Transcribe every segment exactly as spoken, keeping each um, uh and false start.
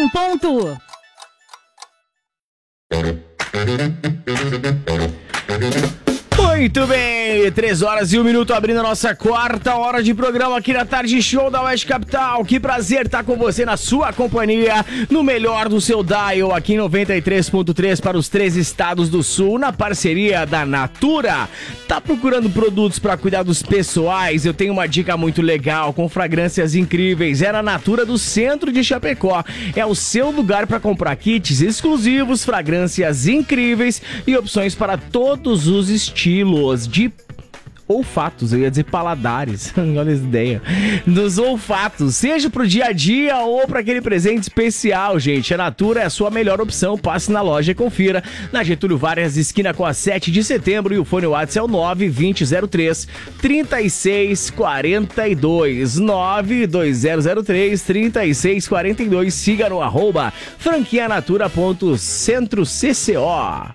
em ponto. Muito bem, três horas e um minuto abrindo a nossa quarta hora de programa aqui na Tarde Show da Oeste Capital. Que prazer estar com você na sua companhia, no melhor do seu dial, aqui em noventa e três ponto três para os três estados do sul, na parceria da Natura. Tá procurando produtos para cuidados pessoais? Eu tenho uma dica muito legal, com fragrâncias incríveis. É na Natura do centro de Chapecó. É o seu lugar para comprar kits exclusivos, fragrâncias incríveis e opções para todos os estilos de olfatos, eu ia dizer paladares, olha essa ideia, nos olfatos, seja pro dia a dia ou para aquele presente especial, gente. A Natura é a sua melhor opção. Passe na loja e confira, na Getúlio Vargas, esquina com a sete de setembro, e o fone WhatsApp é o nove dois zero zero três, três seis quatro dois, nove dois zero zero três, três seis quatro dois. Siga no arroba franquianatura.centrocco.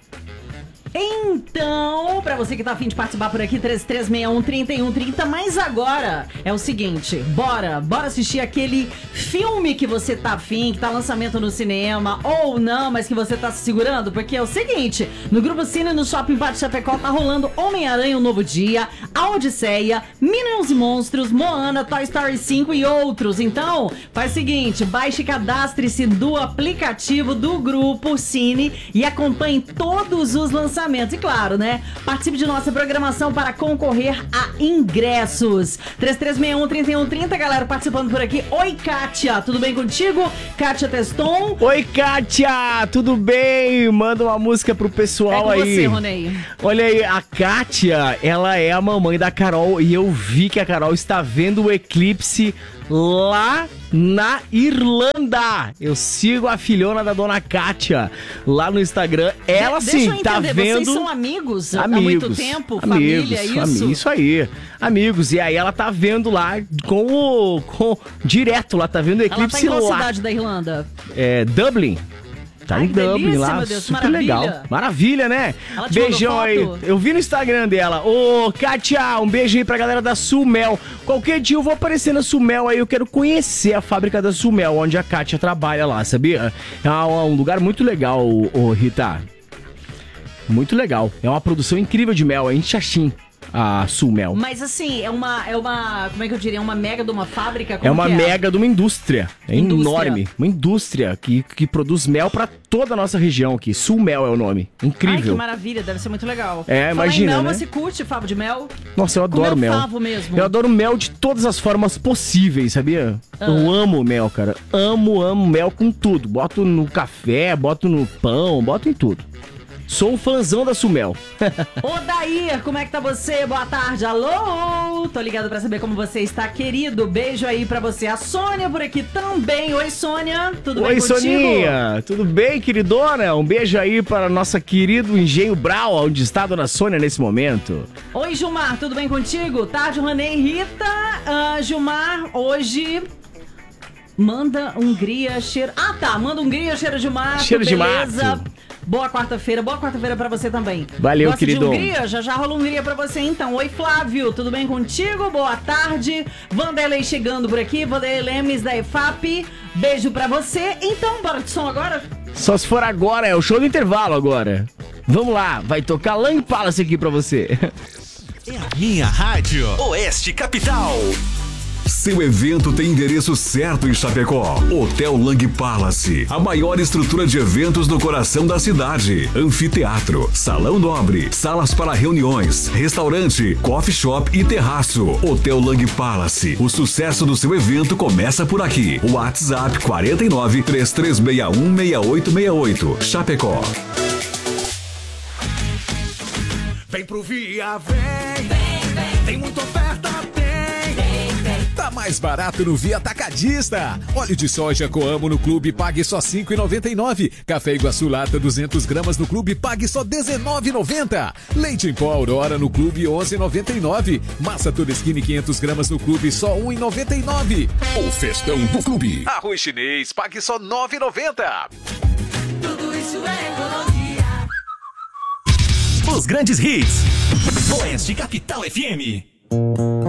Então, pra você que tá afim de participar por aqui, três três seis um, três um três zero, mas agora é o seguinte, bora, bora assistir aquele filme que você tá afim, que tá lançamento no cinema, ou não, mas que você tá se segurando, porque é o seguinte, no Grupo Cine, no Shopping Pátio Chapecó, tá rolando Homem-Aranha, Um Novo Dia, A Odisseia, Minions e Monstros, Moana, Toy Story cinco e outros. Então, faz o seguinte, baixe e cadastre-se do aplicativo do Grupo Cine e acompanhe todos os lançamentos. E claro, né? Participe de nossa programação para concorrer a ingressos. três três seis um, três um três zero, galera participando por aqui. Oi, Kátia, tudo bem contigo? Kátia Teston. Oi, Kátia, tudo bem? Manda uma música pro pessoal é com aí. Você, Ronei. Olha aí, a Kátia, ela é a mamãe da Carol e eu vi que a Carol está vendo o eclipse lá na Irlanda. Eu sigo a filhona da dona Kátia lá no Instagram. Ela De- sim deixa eu tá entender, vendo. vocês são amigos, amigos há muito tempo? amigos, Família, isso? Ami- isso aí, amigos. E aí ela tá vendo lá com o com direto lá, tá vendo o Ela tá eclipse em qual lá. cidade da Irlanda? É Dublin. Tá Ai, em que Dublin delícia, lá, meu Deus, super maravilha. legal. Maravilha, né? Ela te Beijão mandou aí. foto? Eu vi no Instagram dela. Ô, Kátia, um beijo aí pra galera da Sumel. Qualquer dia eu vou aparecer na Sumel aí, eu quero conhecer a fábrica da Sumel, onde a Kátia trabalha lá, sabia? É um lugar muito legal, ô, ô, Rita. Muito legal. É uma produção incrível de mel, é em Xaxim. A Sumel. Mas assim, é uma, é uma, como é que eu diria, uma mega de uma fábrica? Como É uma que mega de uma indústria. É Indústria. enorme. Uma indústria que, que produz mel pra toda a nossa região aqui. Sumel é o nome. Ai, que Incrível. maravilha, deve ser muito legal. É, Falar imagina, em mel, né? você curte favo de mel? Nossa, eu adoro Comeu mel. favo mesmo? Eu adoro mel de todas as formas possíveis, sabia? Ah. Eu amo mel, cara. Amo, amo mel com tudo. Boto no café, boto no pão, boto em tudo. Sou um fãzão da Sumel. Ô, Dair, como é que tá você? Boa tarde, alô? Tô ligado pra saber como você está, querido. Beijo aí pra você. A Sônia por aqui também. Oi, Sônia. Tudo bem Oi, contigo? Soninha. Tudo bem, queridona? Um beijo aí para nossa querido Engenho Brau, onde está a dona Sônia nesse momento. Oi, Gilmar, tudo bem contigo? Tarde, Ronei e Rita. Ah, Gilmar, hoje... Manda Hungria, cheiro... Ah, tá. Manda Hungria, cheiro de mato. Cheiro de beleza. mato. Boa quarta-feira. Boa quarta-feira pra você também. Valeu, Gosta querido. de Hungria? Já já rola Hungria pra você, então. Oi, Flávio. Tudo bem contigo? Boa tarde. Vanderlei chegando por aqui. Vanderlei Lemes da E F A P. Beijo pra você. Então, bora de som agora? Só se for agora, é o show do intervalo agora. Vamos lá, vai tocar Lang Palace aqui pra você. É a minha rádio Oeste Capital. Seu evento tem endereço certo em Chapecó. Hotel Lang Palace, a maior estrutura de eventos no coração da cidade. Anfiteatro, salão nobre, salas para reuniões, restaurante, coffee shop e terraço. Hotel Lang Palace, o sucesso do seu evento começa por aqui. WhatsApp quatro nove, três três seis um, seis oito seis oito. Chapecó. Vem pro Via, vem, vem, vem. Tem muita oferta, tem, tem, tem. Tá mais barato no Via Atacadista. Óleo de soja Coamo no Clube, pague só cinco reais e noventa e nove centavos. Café Iguaçu Lata duzentas gramas no Clube, pague só dezenove reais e noventa centavos. Leite em pó Aurora no Clube, onze reais e noventa e nove centavos. Massa Todeskine quinhentas gramas no Clube, só um real e noventa e nove centavos. O festão do clube. Arroz chinês, pague só nove reais e noventa centavos. Tudo isso é economia. Os grandes hits. Oeste Capital F M.